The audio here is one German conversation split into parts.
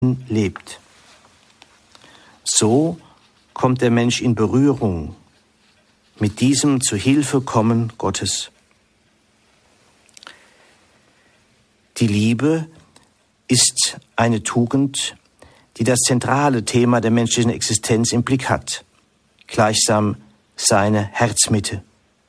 lebt. So kommt der Mensch in Berührung mit diesem Zuhilfekommen Gottes. Die Liebe ist eine Tugend, die das zentrale Thema der menschlichen Existenz im Blick hat, gleichsam seine Herzmitte.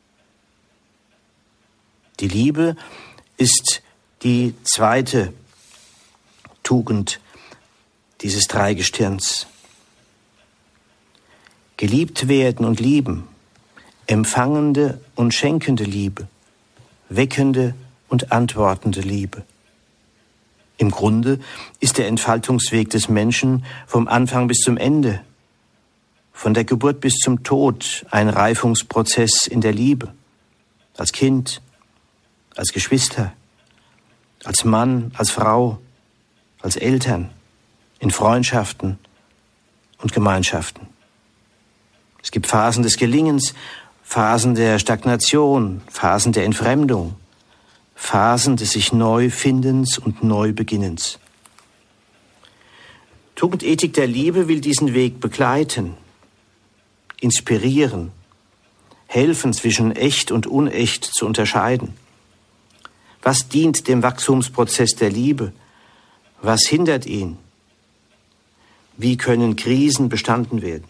Die Liebe ist die zweite Tugend dieses Dreigestirns. Geliebt werden und lieben, empfangende und schenkende Liebe, weckende und antwortende Liebe. Im Grunde ist der Entfaltungsweg des Menschen vom Anfang bis zum Ende, von der Geburt bis zum Tod, ein Reifungsprozess in der Liebe, als Kind, als Geschwister, als Mann, als Frau, als Eltern, in Freundschaften und Gemeinschaften. Es gibt Phasen des Gelingens, Phasen der Stagnation, Phasen der Entfremdung, Phasen des sich Neufindens und Neubeginnens. Tugendethik der Liebe will diesen Weg begleiten, inspirieren, helfen, zwischen echt und unecht zu unterscheiden. Was dient dem Wachstumsprozess der Liebe? Was hindert ihn? Wie können Krisen bestanden werden?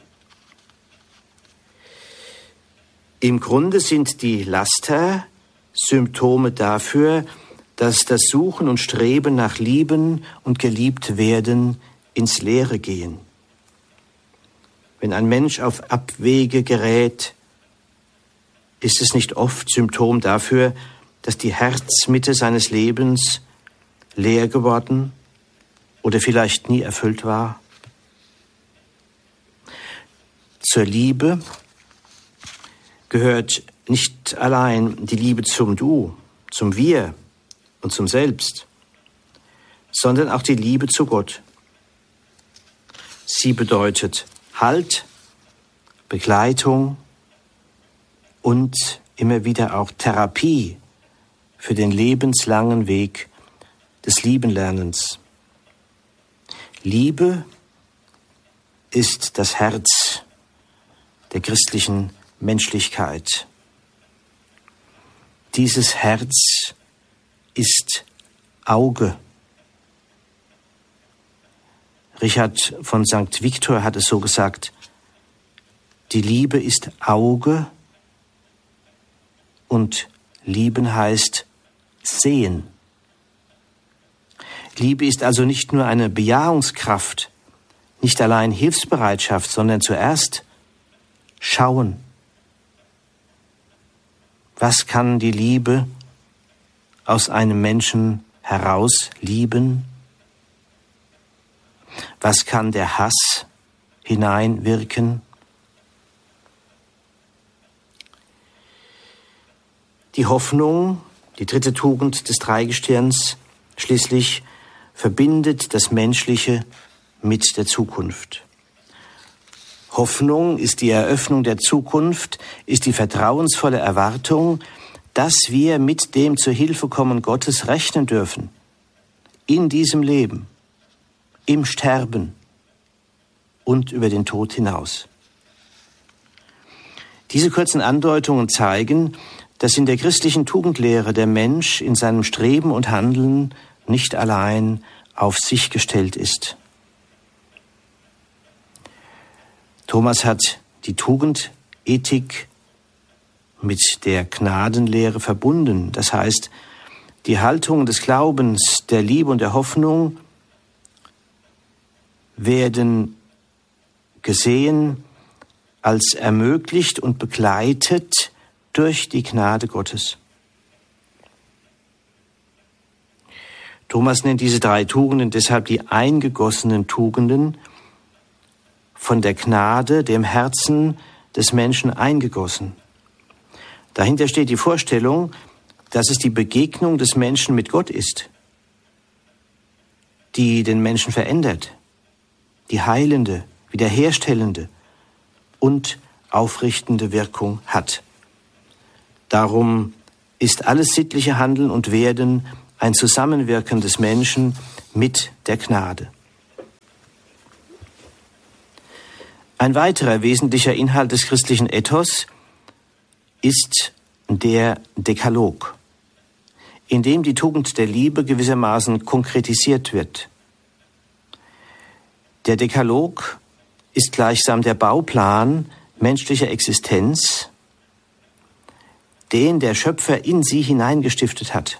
Im Grunde sind die Laster Symptome dafür, dass das Suchen und Streben nach Lieben und geliebt werden ins Leere gehen. Wenn ein Mensch auf Abwege gerät, ist es nicht oft Symptom dafür, dass die Herzmitte seines Lebens leer geworden oder vielleicht nie erfüllt war? Zur Liebe gehört nicht allein die Liebe zum Du, zum Wir und zum Selbst, sondern auch die Liebe zu Gott. Sie bedeutet Halt, Begleitung und immer wieder auch Therapie für den lebenslangen Weg des Liebenlernens. Liebe ist das Herz der christlichen Menschlichkeit. Dieses Herz ist Auge. Richard von St. Victor hat es so gesagt: Die Liebe ist Auge und lieben heißt sehen. Liebe ist also nicht nur eine Bejahungskraft, nicht allein Hilfsbereitschaft, sondern zuerst schauen. Was kann die Liebe aus einem Menschen heraus lieben? Was kann der Hass hineinwirken? Die Hoffnung, die dritte Tugend des Dreigestirns, schließlich verbindet das Menschliche mit der Zukunft. Hoffnung ist die Eröffnung der Zukunft, ist die vertrauensvolle Erwartung, dass wir mit dem Zuhilfekommen Gottes rechnen dürfen. In diesem Leben, im Sterben und über den Tod hinaus. Diese kurzen Andeutungen zeigen, dass in der christlichen Tugendlehre der Mensch in seinem Streben und Handeln nicht allein auf sich gestellt ist. Thomas hat die Tugendethik mit der Gnadenlehre verbunden. Das heißt, die Haltungen des Glaubens, der Liebe und der Hoffnung werden gesehen als ermöglicht und begleitet durch die Gnade Gottes. Thomas nennt diese drei Tugenden deshalb die eingegossenen Tugenden, von der Gnade, dem Herzen des Menschen eingegossen. Dahinter steht die Vorstellung, dass es die Begegnung des Menschen mit Gott ist, die den Menschen verändert, die heilende, wiederherstellende und aufrichtende Wirkung hat. Darum ist alles sittliche Handeln und Werden ein Zusammenwirken des Menschen mit der Gnade. Ein weiterer wesentlicher Inhalt des christlichen Ethos ist der Dekalog, in dem die Tugend der Liebe gewissermaßen konkretisiert wird. Der Dekalog ist gleichsam der Bauplan menschlicher Existenz, den der Schöpfer in sie hineingestiftet hat.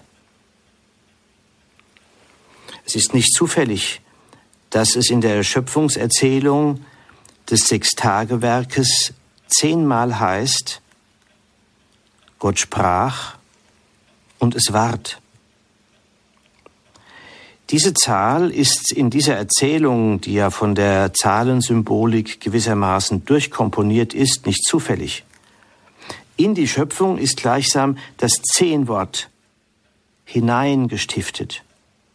Es ist nicht zufällig, dass es in der Schöpfungserzählung des Sechstagewerkes 10-mal heißt, Gott sprach und es ward. Diese Zahl ist in dieser Erzählung, die ja von der Zahlensymbolik gewissermaßen durchkomponiert ist, nicht zufällig. In die Schöpfung ist gleichsam das 10-Wort hineingestiftet.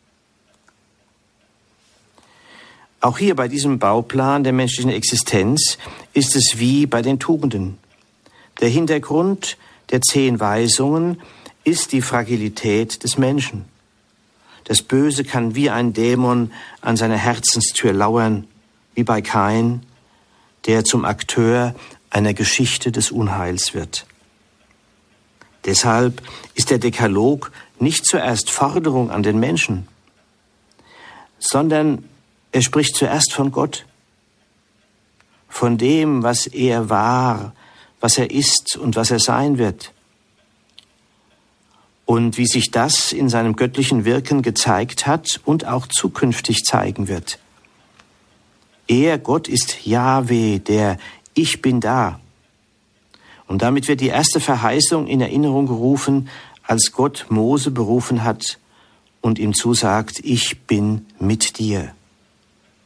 Auch hier bei diesem Bauplan der menschlichen Existenz ist es wie bei den Tugenden. Der Hintergrund der 10 Weisungen ist die Fragilität des Menschen. Das Böse kann wie ein Dämon an seiner Herzenstür lauern, wie bei Kain, der zum Akteur einer Geschichte des Unheils wird. Deshalb ist der Dekalog nicht zuerst Forderung an den Menschen, sondern er spricht zuerst von Gott, von dem, was er war, was er ist und was er sein wird. Und wie sich das in seinem göttlichen Wirken gezeigt hat und auch zukünftig zeigen wird. Er, Gott, ist Jahwe, der Ich bin da. Und damit wird die erste Verheißung in Erinnerung gerufen, als Gott Mose berufen hat und ihm zusagt, ich bin mit dir.